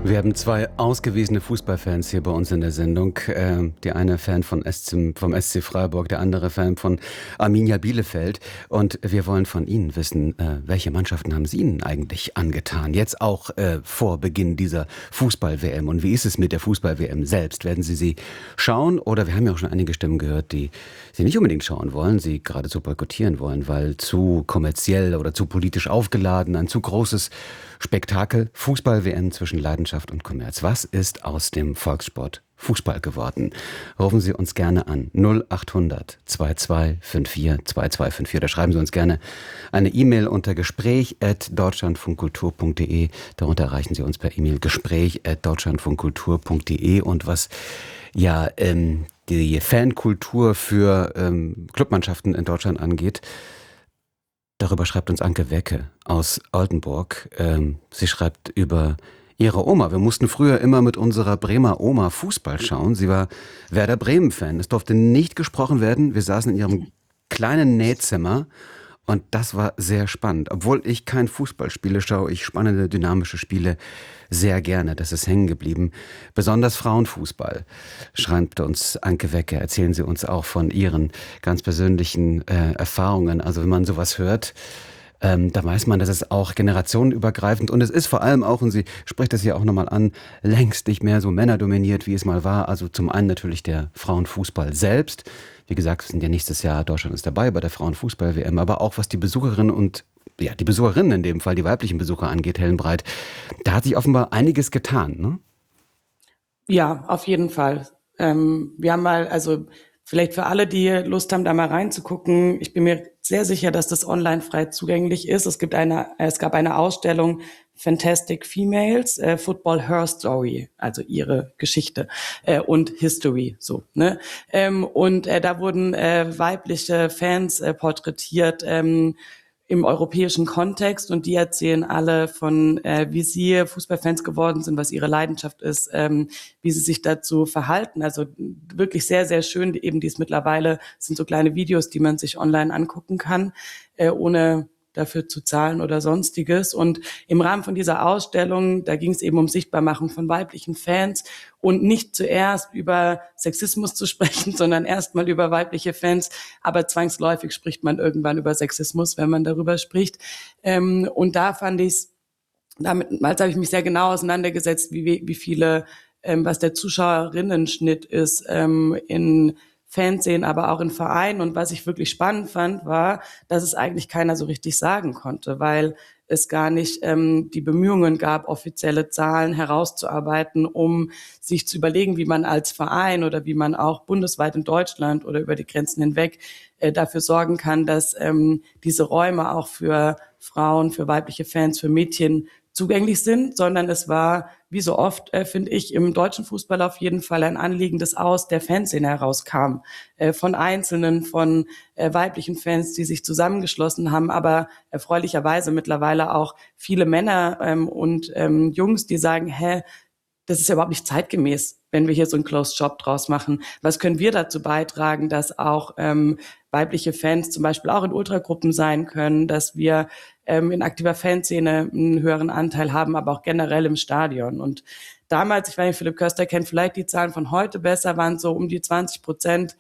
Wir haben zwei ausgewiesene Fußballfans hier bei uns in der Sendung. Die eine Fan vom SC Freiburg, der andere Fan von Arminia Bielefeld. Und wir wollen von Ihnen wissen, welche Mannschaften haben Sie Ihnen eigentlich angetan? Jetzt auch vor Beginn dieser Fußball-WM. Und wie ist es mit der Fußball-WM selbst? Werden Sie sie schauen? Oder wir haben ja auch schon einige Stimmen gehört, die Sie nicht unbedingt schauen wollen, sie geradezu boykottieren wollen, weil zu kommerziell oder zu politisch aufgeladen, ein zu großes Spektakel. Fußball-WM zwischen Leidenschaft und Kommerz. Was ist aus dem Volkssport Fußball geworden? Rufen Sie uns gerne an 0800 2254 2254 oder schreiben Sie uns gerne eine E-Mail unter gespräch@deutschlandfunkkultur.de. Darunter erreichen Sie uns per E-Mail gespräch@deutschlandfunkkultur.de. Und was die Fankultur für Clubmannschaften in Deutschland angeht, darüber schreibt uns Anke Wecke aus Oldenburg. Sie schreibt über ihre Oma. Wir mussten früher immer mit unserer Bremer Oma Fußball schauen. Sie war Werder Bremen-Fan. Es durfte nicht gesprochen werden. Wir saßen in ihrem kleinen Nähzimmer und das war sehr spannend. Obwohl ich kein Fußball spiele, schaue ich spannende, dynamische Spiele sehr gerne. Das ist hängen geblieben. Besonders Frauenfußball, schreibt uns Anke Wecke. Erzählen Sie uns auch von Ihren ganz persönlichen Erfahrungen. Also wenn man sowas hört, da weiß man, dass es auch generationenübergreifend und es ist vor allem auch, und sie spricht das ja auch nochmal an, längst nicht mehr so männerdominiert, wie es mal war. Also zum einen natürlich der Frauenfußball selbst. Wie gesagt, wir sind ja nächstes Jahr, Deutschland ist dabei bei der Frauenfußball-WM, aber auch was die Besucherinnen und die Besucherinnen in dem Fall, die weiblichen Besucher angeht, Hellenbreit, da hat sich offenbar einiges getan, ne? Ja, auf jeden Fall. Wir haben mal, also vielleicht für alle, die Lust haben, da mal reinzugucken, ich bin mir sehr sicher, dass das online frei zugänglich ist. Es gab eine Ausstellung Fantastic Females, Football Her Story, also ihre Geschichte und History, so, ne? Da wurden weibliche Fans porträtiert, im europäischen Kontext und die erzählen alle von, wie sie Fußballfans geworden sind, was ihre Leidenschaft ist, wie sie sich dazu verhalten. Also wirklich sehr, sehr schön. Eben dies mittlerweile sind so kleine Videos, die man sich online angucken kann, ohne dafür zu zahlen oder sonstiges. Und im Rahmen von dieser Ausstellung, da ging es eben um Sichtbarmachung von weiblichen Fans und nicht zuerst über Sexismus zu sprechen, sondern erstmal über weibliche Fans. Aber zwangsläufig spricht man irgendwann über Sexismus, wenn man darüber spricht. Und da fand ich es, damals habe ich mich sehr genau auseinandergesetzt, wie viele, was der Zuschauerinnenschnitt ist in Fernsehen, aber auch in Vereinen. Und was ich wirklich spannend fand, war, dass es eigentlich keiner so richtig sagen konnte, weil es gar nicht die Bemühungen gab, offizielle Zahlen herauszuarbeiten, um sich zu überlegen, wie man als Verein oder wie man auch bundesweit in Deutschland oder über die Grenzen hinweg dafür sorgen kann, dass diese Räume auch für Frauen, für weibliche Fans, für Mädchen zugänglich sind, sondern es war, wie so oft, finde ich, im deutschen Fußball auf jeden Fall ein Anliegen, das aus der Fanszene herauskam, von Einzelnen, von weiblichen Fans, die sich zusammengeschlossen haben, aber erfreulicherweise mittlerweile auch viele Männer und Jungs, die sagen, das ist ja überhaupt nicht zeitgemäß, wenn wir hier so einen Closed Shop draus machen. Was können wir dazu beitragen, dass auch weibliche Fans zum Beispiel auch in Ultragruppen sein können, dass wir in aktiver Fanszene einen höheren Anteil haben, aber auch generell im Stadion. Und damals, ich weiß nicht, Philipp Köster kennt vielleicht die Zahlen von heute besser, waren so um die 20%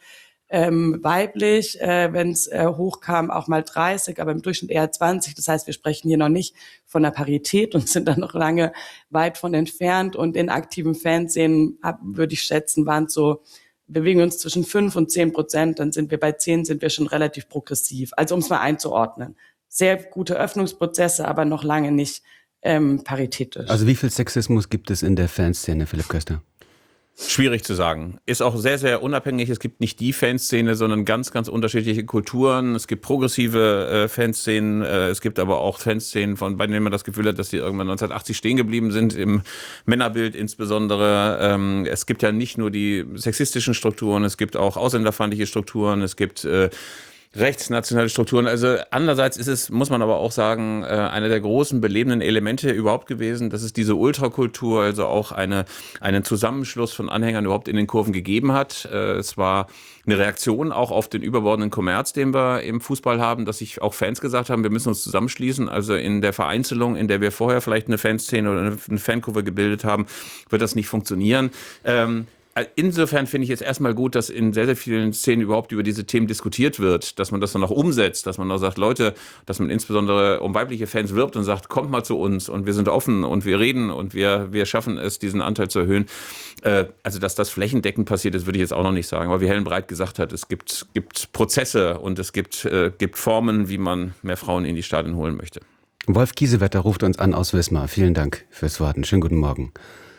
weiblich, wenn es hochkam, auch mal 30, aber im Durchschnitt eher 20. Das heißt, wir sprechen hier noch nicht von der Parität und sind da noch lange weit von entfernt. Und in aktiven Fanszenen, würde ich schätzen, waren es so, bewegen uns zwischen 5 und 10%, dann sind wir bei 10, sind wir schon relativ progressiv. Also um es mal einzuordnen. Sehr gute Öffnungsprozesse, aber noch lange nicht paritätisch. Also wie viel Sexismus gibt es in der Fanszene, Philipp Köster? Schwierig zu sagen. Ist auch sehr, sehr unabhängig. Es gibt nicht die Fanszene, sondern ganz, ganz unterschiedliche Kulturen. Es gibt progressive Fanszenen. Es gibt aber auch Fanszenen, bei denen man das Gefühl hat, dass die irgendwann 1980 stehen geblieben sind, im Männerbild insbesondere. Es gibt ja nicht nur die sexistischen Strukturen, es gibt auch ausländerfeindliche Strukturen. Es gibt Rechtsnationale Strukturen. Also andererseits ist es, muss man aber auch sagen, einer der großen belebenden Elemente überhaupt gewesen, dass es diese Ultrakultur, also auch einen Zusammenschluss von Anhängern überhaupt in den Kurven gegeben hat. Es war eine Reaktion auch auf den überbordenden Kommerz, den wir im Fußball haben, dass sich auch Fans gesagt haben, wir müssen uns zusammenschließen. Also in der Vereinzelung, in der wir vorher vielleicht eine Fanszene oder eine Fankurve gebildet haben, wird das nicht funktionieren. Insofern finde ich jetzt erstmal gut, dass in sehr, sehr vielen Szenen überhaupt über diese Themen diskutiert wird, dass man das dann auch umsetzt, dass man auch sagt, Leute, dass man insbesondere um weibliche Fans wirbt und sagt, kommt mal zu uns und wir sind offen und wir reden und wir schaffen es, diesen Anteil zu erhöhen. Also, dass das flächendeckend passiert ist, würde ich jetzt auch noch nicht sagen. Aber wie Helen Breit gesagt hat, es gibt Prozesse und es gibt Formen, wie man mehr Frauen in die Stadien holen möchte. Wolf Kiesewetter ruft uns an aus Wismar. Vielen Dank fürs Warten. Schönen guten Morgen.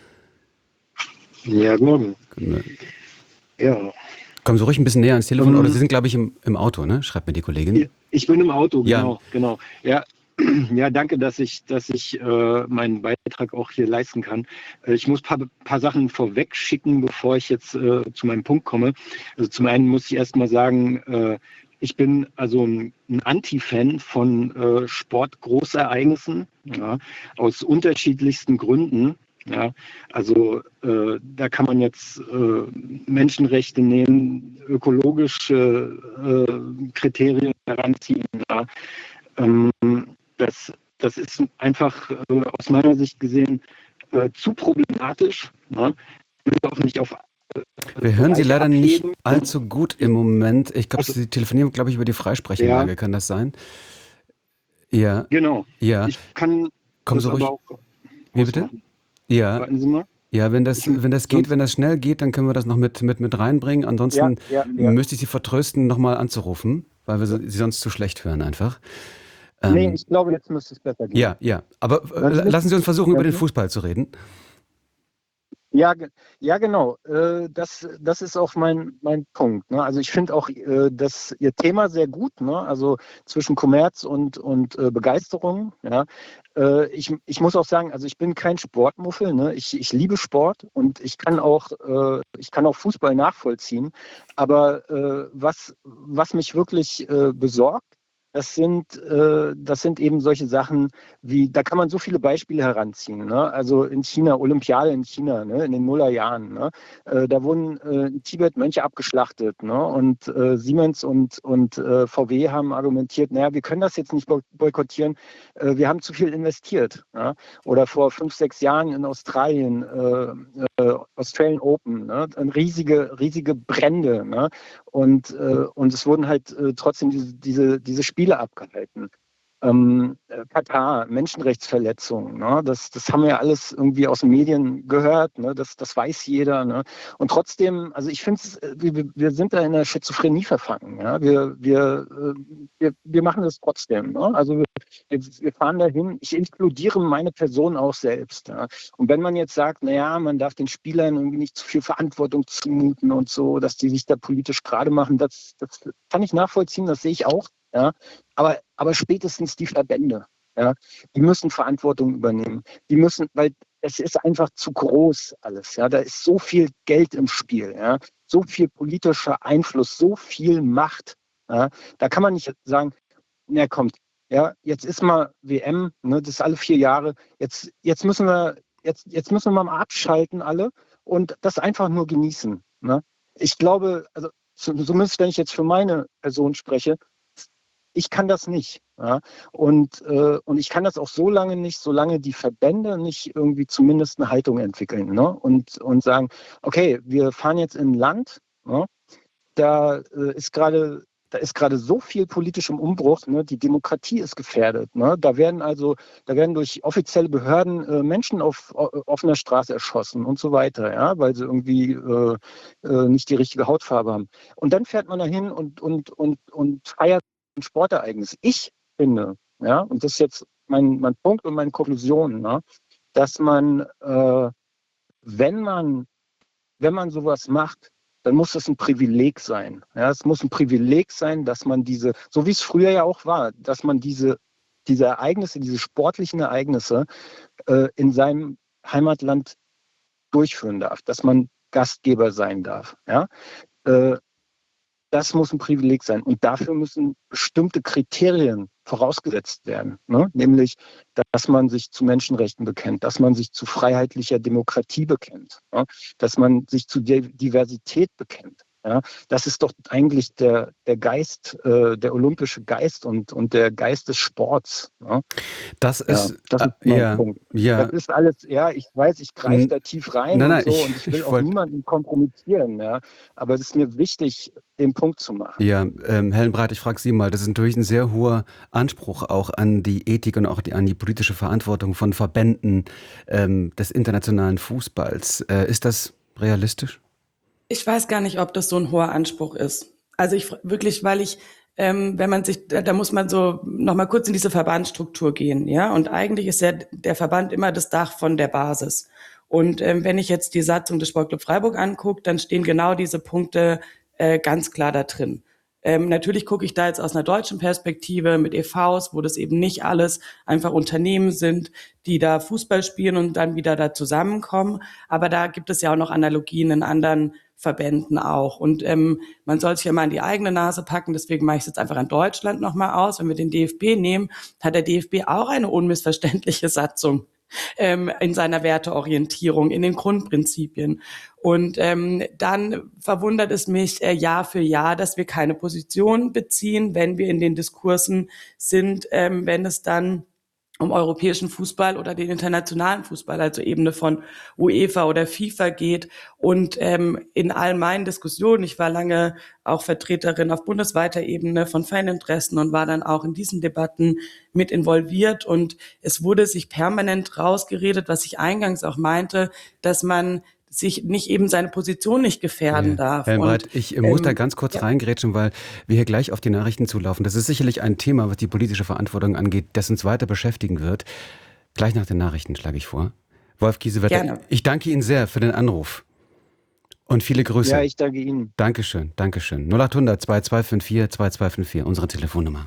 Ja, guten Morgen. Ja. Kommen Sie ruhig ein bisschen näher ans Telefon. Oder Sie sind, glaube ich, im Auto, ne? Schreibt mir die Kollegin. Ich bin im Auto, Ja. genau. Ja, ja, danke, dass ich meinen Beitrag auch hier leisten kann. Ich muss ein paar Sachen vorweg schicken, bevor ich jetzt zu meinem Punkt komme. Also zum einen muss ich erst mal sagen, ich bin also ein Anti-Fan von Sportgroßereignissen, ja, aus unterschiedlichsten Gründen. Ja, also da kann man jetzt Menschenrechte nehmen, ökologische Kriterien heranziehen. Ja. Das ist einfach aus meiner Sicht gesehen zu problematisch. Ja. Ich will auch nicht auf Wir hören Sie leider nicht abheben. allzu gut im Moment. Ich glaube, Sie telefonieren, glaube ich, über die Freisprechanlage. Ja. Kann das sein? Ja. Genau. Ja. Ich kann Kommen Sie das ruhig. aber auch Wie bitte? ausmachen. Ja. Warten Sie mal. Ja, wenn das geht, wenn das schnell geht, dann können wir das noch mit reinbringen. Ansonsten Ja. müsste ich Sie vertrösten, nochmal anzurufen, weil wir Sie sonst zu schlecht hören einfach. Nee, ich glaube, jetzt müsste es besser gehen. Ja. Aber Hören Sie mich? lassen Sie uns versuchen, über den Ja. Fußball zu reden. Ja, genau. Das ist auch mein Punkt. Ne? Also ich finde auch Ihr Thema sehr gut. Ne? Also zwischen Kommerz und Begeisterung. Ja? Ich muss auch sagen, also ich bin kein Sportmuffel. Ne? Ich liebe Sport und ich kann auch Fußball nachvollziehen. Aber was mich wirklich besorgt, das sind eben solche Sachen wie, da kann man so viele Beispiele heranziehen. Ne? Also in China, Olympiade in China, ne? In den Nullerjahren. Ne? Da wurden in Tibet Mönche abgeschlachtet. Ne? Und Siemens und VW haben argumentiert, naja, wir können das jetzt nicht boykottieren, wir haben zu viel investiert. Ja? Oder vor 5, 6 Jahren in Australien, Australian Open, ne? Riesige Brände. Ne? Und es wurden halt trotzdem diese Spiele abgehalten. Katar, Menschenrechtsverletzungen, ne? Das haben wir alles irgendwie aus den Medien gehört, ne? Das weiß jeder. Ne? Und trotzdem, also ich finde, wir sind da in der Schizophrenie verfangen. Ja? Wir machen das trotzdem. Ne? Also wir fahren dahin, ich inkludiere meine Person auch selbst. Ja? Und wenn man jetzt sagt, naja, man darf den Spielern irgendwie nicht zu viel Verantwortung zumuten und so, dass die sich da politisch gerade machen, das kann ich nachvollziehen, das sehe ich auch. Ja, aber spätestens die Verbände, ja, die müssen Verantwortung übernehmen. Die müssen, weil es ist einfach zu groß alles. Ja, da ist so viel Geld im Spiel, ja, so viel politischer Einfluss, so viel Macht. Ja, da kann man nicht sagen, na kommt, ja, jetzt ist mal WM, ne, das ist alle 4 Jahre. Jetzt müssen wir mal abschalten alle und das einfach nur genießen. Ne? Ich glaube, also zumindest wenn ich jetzt für meine Person spreche, ich kann das nicht. Ja? Und ich kann das auch so lange nicht, solange die Verbände nicht irgendwie zumindest eine Haltung entwickeln, ne? Und sagen, okay, wir fahren jetzt in ein Land, ne? Da ist gerade so viel politischem Umbruch, ne? Die Demokratie ist gefährdet. Ne? Da werden durch offizielle Behörden Menschen auf offener Straße erschossen und so weiter, ja? Weil sie irgendwie nicht die richtige Hautfarbe haben. Und dann fährt man dahin und feiert ein Sportereignis. Ich finde, ja, und das ist jetzt mein Punkt und meine Konklusion, ne, dass man, wenn man sowas macht, dann muss das ein Privileg sein. Ja, es muss ein Privileg sein, dass man so wie es früher ja auch war, dass man diese Ereignisse, diese sportlichen Ereignisse in seinem Heimatland durchführen darf, dass man Gastgeber sein darf. Ja? Das muss ein Privileg sein. Und dafür müssen bestimmte Kriterien vorausgesetzt werden. Ne? Nämlich, dass man sich zu Menschenrechten bekennt, dass man sich zu freiheitlicher Demokratie bekennt, ne? Dass man sich zu Diversität bekennt. Ja? Das ist doch eigentlich der Geist, der olympische Geist und der Geist des Sports. Ne? Das ist mein Punkt. Ja. Das ist alles, ja, ich weiß, ich greife da tief rein und ich will auch niemanden kompromittieren, ja. Aber es ist mir wichtig, den Punkt zu machen. Ja, Hellenbreit, ich frage Sie mal, das ist natürlich ein sehr hoher Anspruch auch an die Ethik und auch an die politische Verantwortung von Verbänden des internationalen Fußballs. Ist das realistisch? Ich weiß gar nicht, ob das so ein hoher Anspruch ist. Also wenn man sich, da muss man so noch mal kurz in diese Verbandsstruktur gehen, ja. Und eigentlich ist ja der Verband immer das Dach von der Basis. Und wenn ich jetzt die Satzung des Sportclub Freiburg angucke, dann stehen genau diese Punkte ganz klar da drin. Natürlich gucke ich da jetzt aus einer deutschen Perspektive mit EVs, wo das eben nicht alles einfach Unternehmen sind, die da Fußball spielen und dann wieder da zusammenkommen. Aber da gibt es ja auch noch Analogien in anderen Verbänden auch. Und man soll sich ja mal an die eigene Nase packen. Deswegen mache ich es jetzt einfach an Deutschland nochmal aus. Wenn wir den DFB nehmen, hat der DFB auch eine unmissverständliche Satzung in seiner Werteorientierung, in den Grundprinzipien. Und dann verwundert es mich Jahr für Jahr, dass wir keine Position beziehen, wenn wir in den Diskursen sind, wenn es dann um europäischen Fußball oder den internationalen Fußball, also Ebene von UEFA oder FIFA geht. Und in all meinen Diskussionen, ich war lange auch Vertreterin auf bundesweiter Ebene von Faninteressen und war dann auch in diesen Debatten mit involviert. Und es wurde sich permanent rausgeredet, was ich eingangs auch meinte, dass man sich nicht eben seine Position nicht gefährden darf. Hellenbreit, ich muss da ganz kurz reingrätschen, weil wir hier gleich auf die Nachrichten zulaufen. Das ist sicherlich ein Thema, was die politische Verantwortung angeht, das uns weiter beschäftigen wird. Gleich nach den Nachrichten schlage ich vor. Wolf Kiesewetter, Gerne. Ich danke Ihnen sehr für den Anruf. Und viele Grüße. Ja, ich danke Ihnen. Dankeschön. 0800 2254 2254, unsere Telefonnummer.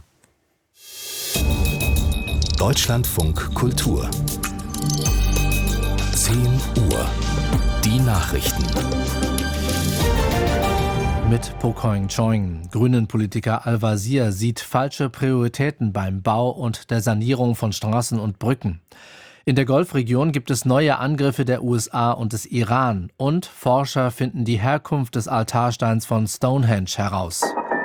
Deutschlandfunk Kultur. 10 Uhr. Die Nachrichten. Mit Pocoin Choing. Grünen-Politiker Al-Wazir sieht falsche Prioritäten beim Bau und der Sanierung von Straßen und Brücken. In der Golfregion gibt es neue Angriffe der USA und des Iran. Und Forscher finden die Herkunft des Altarsteins von Stonehenge heraus.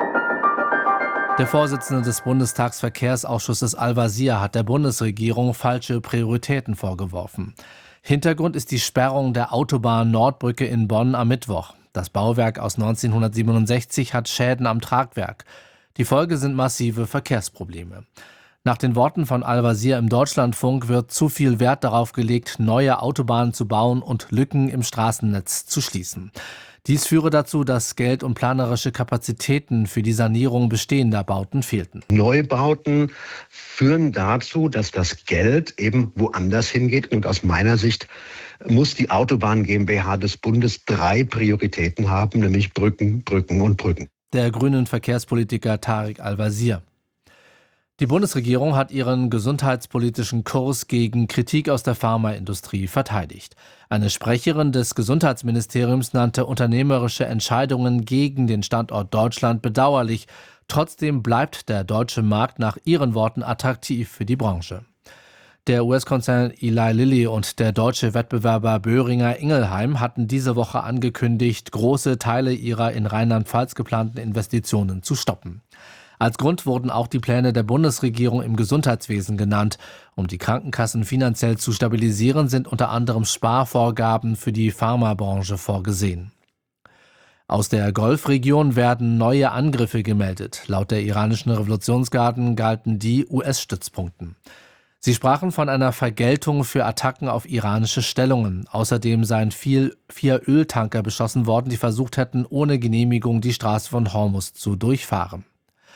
Der Vorsitzende des Bundestagsverkehrsausschusses Al-Wazir hat der Bundesregierung falsche Prioritäten vorgeworfen. Hintergrund ist die Sperrung der Autobahn-Nordbrücke in Bonn am Mittwoch. Das Bauwerk aus 1967 hat Schäden am Tragwerk. Die Folge sind massive Verkehrsprobleme. Nach den Worten von Al-Wazir im Deutschlandfunk wird zu viel Wert darauf gelegt, neue Autobahnen zu bauen und Lücken im Straßennetz zu schließen. Dies führe dazu, dass Geld und planerische Kapazitäten für die Sanierung bestehender Bauten fehlten. Neubauten führen dazu, dass das Geld eben woanders hingeht. Und aus meiner Sicht muss die Autobahn GmbH des Bundes 3 Prioritäten haben, nämlich Brücken, Brücken und Brücken. Der grünen Verkehrspolitiker Tarek Al-Wazir. Die Bundesregierung hat ihren gesundheitspolitischen Kurs gegen Kritik aus der Pharmaindustrie verteidigt. Eine Sprecherin des Gesundheitsministeriums nannte unternehmerische Entscheidungen gegen den Standort Deutschland bedauerlich. Trotzdem bleibt der deutsche Markt nach ihren Worten attraktiv für die Branche. Der US-Konzern Eli Lilly und der deutsche Wettbewerber Boehringer Ingelheim hatten diese Woche angekündigt, große Teile ihrer in Rheinland-Pfalz geplanten Investitionen zu stoppen. Als Grund wurden auch die Pläne der Bundesregierung im Gesundheitswesen genannt. Um die Krankenkassen finanziell zu stabilisieren, sind unter anderem Sparvorgaben für die Pharmabranche vorgesehen. Aus der Golfregion werden neue Angriffe gemeldet. Laut der iranischen Revolutionsgarden galten die US-Stützpunkten. Sie sprachen von einer Vergeltung für Attacken auf iranische Stellungen. Außerdem seien 4 Öltanker beschossen worden, die versucht hätten, ohne Genehmigung die Straße von Hormuz zu durchfahren.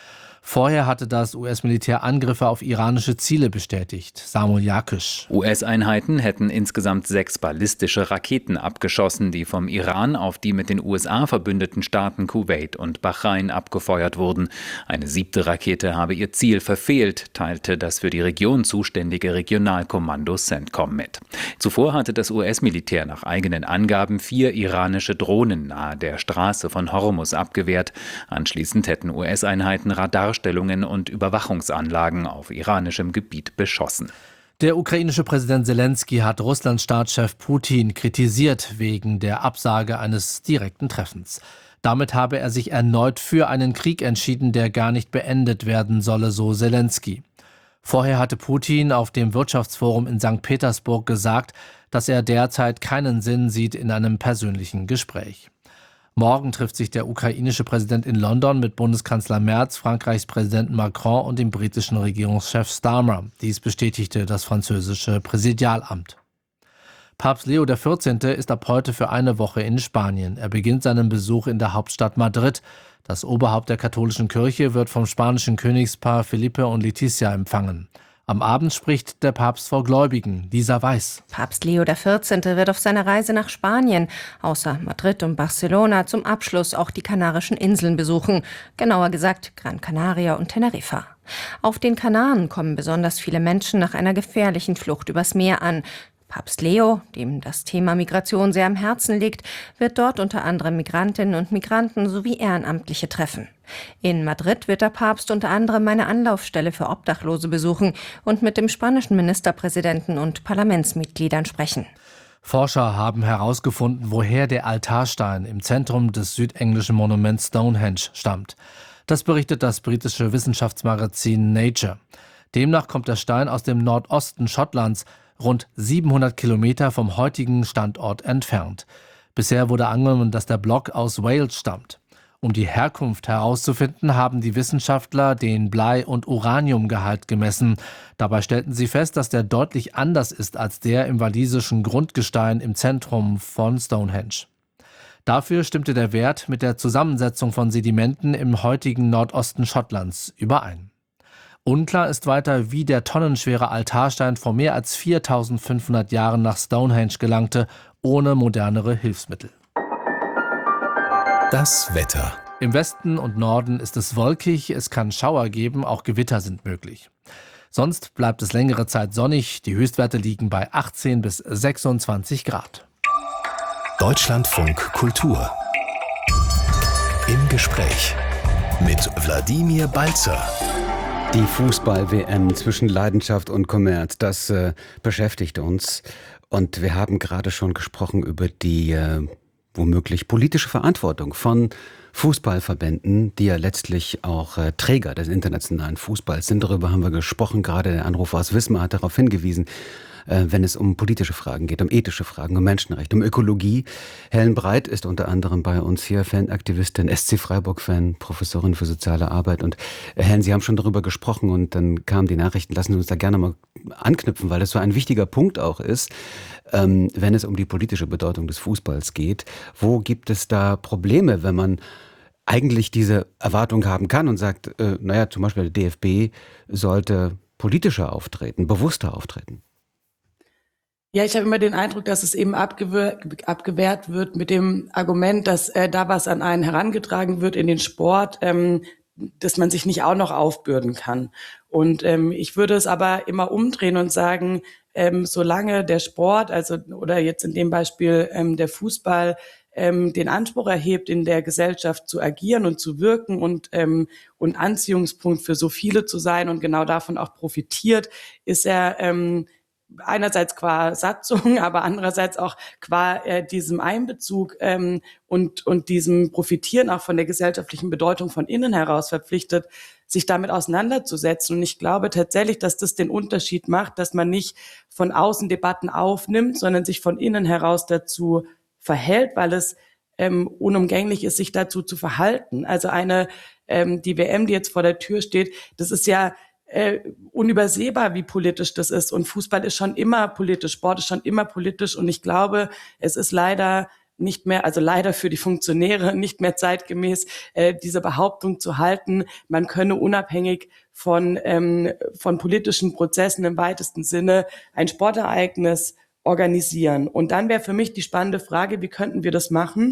Vorher hatte das US-Militär Angriffe auf iranische Ziele bestätigt. Samuel Jakisch. US-Einheiten hätten insgesamt 6 ballistische Raketen abgeschossen, die vom Iran auf die mit den USA verbündeten Staaten Kuwait und Bahrain abgefeuert wurden. Eine 7. Rakete habe ihr Ziel verfehlt, teilte das für die Region zuständige Regionalkommando CENTCOM mit. Zuvor hatte das US-Militär nach eigenen Angaben 4 iranische Drohnen nahe der Straße von Hormuz abgewehrt. Anschließend hätten US-Einheiten Radarstellungen und Überwachungsanlagen auf iranischem Gebiet beschossen. Der ukrainische Präsident Selenskyj hat Russlands Staatschef Putin kritisiert wegen der Absage eines direkten Treffens. Damit habe er sich erneut für einen Krieg entschieden, der gar nicht beendet werden solle, so Selenskyj. Vorher hatte Putin auf dem Wirtschaftsforum in St. Petersburg gesagt, dass er derzeit keinen Sinn sieht in einem persönlichen Gespräch. Morgen trifft sich der ukrainische Präsident in London mit Bundeskanzler Merz, Frankreichs Präsidenten Macron und dem britischen Regierungschef Starmer. Dies bestätigte das französische Präsidialamt. Papst Leo XIV. Ist ab heute für eine Woche in Spanien. Er beginnt seinen Besuch in der Hauptstadt Madrid. Das Oberhaupt der katholischen Kirche wird vom spanischen Königspaar Felipe und Letizia empfangen. Am Abend spricht der Papst vor Gläubigen. Lisa Weiß. Papst Leo XIV. Wird auf seiner Reise nach Spanien, außer Madrid und Barcelona, zum Abschluss auch die Kanarischen Inseln besuchen. Genauer gesagt Gran Canaria und Teneriffa. Auf den Kanaren kommen besonders viele Menschen nach einer gefährlichen Flucht übers Meer an. Papst Leo, dem das Thema Migration sehr am Herzen liegt, wird dort unter anderem Migrantinnen und Migranten sowie Ehrenamtliche treffen. In Madrid wird der Papst unter anderem eine Anlaufstelle für Obdachlose besuchen und mit dem spanischen Ministerpräsidenten und Parlamentsmitgliedern sprechen. Forscher haben herausgefunden, woher der Altarstein im Zentrum des südenglischen Monuments Stonehenge stammt. Das berichtet das britische Wissenschaftsmagazin Nature. Demnach kommt der Stein aus dem Nordosten Schottlands, rund 700 Kilometer vom heutigen Standort entfernt. Bisher wurde angenommen, dass der Block aus Wales stammt. Um die Herkunft herauszufinden, haben die Wissenschaftler den Blei- und Uraniumgehalt gemessen. Dabei stellten sie fest, dass der deutlich anders ist als der im walisischen Grundgestein im Zentrum von Stonehenge. Dafür stimmte der Wert mit der Zusammensetzung von Sedimenten im heutigen Nordosten Schottlands überein. Unklar ist weiter, wie der tonnenschwere Altarstein vor mehr als 4.500 Jahren nach Stonehenge gelangte, ohne modernere Hilfsmittel. Das Wetter. Im Westen und Norden ist es wolkig, es kann Schauer geben, auch Gewitter sind möglich. Sonst bleibt es längere Zeit sonnig, die Höchstwerte liegen bei 18 bis 26 Grad. Deutschlandfunk Kultur. Im Gespräch mit Wladimir Balzer. Die Fußball-WM zwischen Leidenschaft und Kommerz, das beschäftigt uns. Und wir haben gerade schon gesprochen über die womöglich politische Verantwortung von Fußballverbänden, die ja letztlich auch Träger des internationalen Fußballs sind. Darüber haben wir gesprochen. Gerade der Anrufer aus Wismar hat darauf hingewiesen, wenn es um politische Fragen geht, um ethische Fragen, um Menschenrechte, um Ökologie. Helen Breit ist unter anderem bei uns hier, Fanaktivistin, SC Freiburg-Fan, Professorin für soziale Arbeit. Und Helen, Sie haben schon darüber gesprochen und dann kamen die Nachrichten. Lassen Sie uns da gerne mal anknüpfen, weil das so ein wichtiger Punkt auch ist, wenn es um die politische Bedeutung des Fußballs geht. Wo gibt es da Probleme, wenn man eigentlich diese Erwartung haben kann und sagt, naja, zum Beispiel der DFB sollte politischer auftreten, bewusster auftreten? Ja, ich habe immer den Eindruck, dass es eben abgewehrt wird mit dem Argument, dass da was an einen herangetragen wird in den Sport, dass man sich nicht auch noch aufbürden kann. Und ich würde es aber immer umdrehen und sagen, solange der Sport, also oder jetzt in dem Beispiel der Fußball, den Anspruch erhebt, in der Gesellschaft zu agieren und zu wirken und Anziehungspunkt für so viele zu sein und genau davon auch profitiert, ist er einerseits qua Satzung, aber andererseits auch qua diesem Einbezug und diesem Profitieren auch von der gesellschaftlichen Bedeutung von innen heraus verpflichtet, sich damit auseinanderzusetzen. Und ich glaube tatsächlich, dass das den Unterschied macht, dass man nicht von außen Debatten aufnimmt, sondern sich von innen heraus dazu verhält, weil es unumgänglich ist, sich dazu zu verhalten. Also die WM, die jetzt vor der Tür steht, das ist ja unübersehbar, wie politisch das ist. Und Fußball ist schon immer politisch, Sport ist schon immer politisch. Und ich glaube, es ist leider nicht mehr, also leider für die Funktionäre nicht mehr zeitgemäß, diese Behauptung zu halten, man könne unabhängig von politischen Prozessen im weitesten Sinne ein Sportereignis organisieren. Und dann wäre für mich die spannende Frage, wie könnten wir das machen?